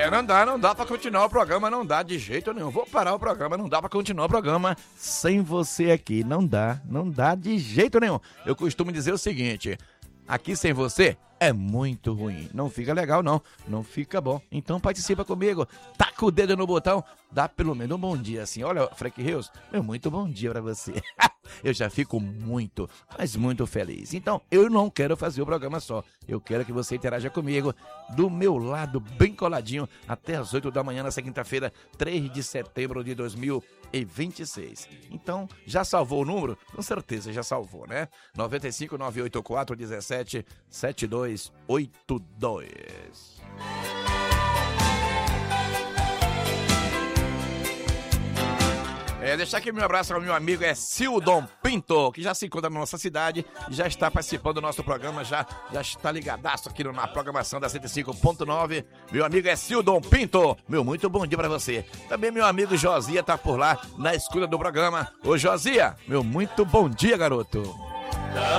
Não dá pra continuar o programa, não dá de jeito nenhum. Vou parar o programa, não dá pra continuar o programa sem você aqui. Não dá de jeito nenhum. Eu costumo dizer o seguinte: aqui sem você é muito ruim. Não fica legal, não fica bom. Então participa comigo, taca o dedo no botão, dá pelo menos um bom dia assim. Olha, Frank Rios, meu muito bom dia pra você. Eu já fico muito, mas muito feliz. Então, eu não quero fazer o programa só. Eu quero que você interaja comigo do meu lado, bem coladinho, até as 8 da manhã, nessa quinta-feira, 3 de setembro de 2026. Então, já salvou o número? Com certeza já salvou, né? 95 984 17 7282. Deixar aqui meu abraço ao meu amigo Sildon Pinto, que já se encontra na nossa cidade, já está participando do nosso programa, já está ligadaço aqui na programação da 105.9. Meu amigo Sildon Pinto, meu muito bom dia pra você. Também meu amigo Josia tá por lá na escuta do programa. Ô Josia, meu muito bom dia, garoto.